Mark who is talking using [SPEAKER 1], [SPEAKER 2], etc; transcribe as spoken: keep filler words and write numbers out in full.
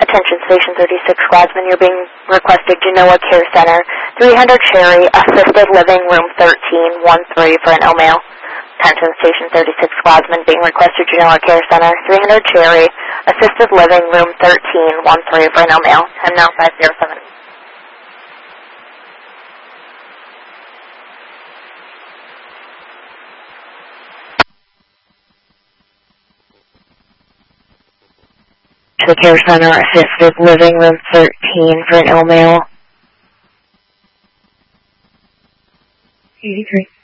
[SPEAKER 1] Attention Station thirty-six Squadsman, you're being requested Genoa Care Center, three hundred Cherry, Assisted Living, Room thirteen, one three for an L-mail. Attention Station thirty-six Squadsman, being requested Genoa Care Center, three hundred Cherry, Assisted Living, Room thirteen, one three for an L-mail. ten now five zero seven. To the Care Center, Assisted Living, Room thirteen for an L-mail. eighty-three.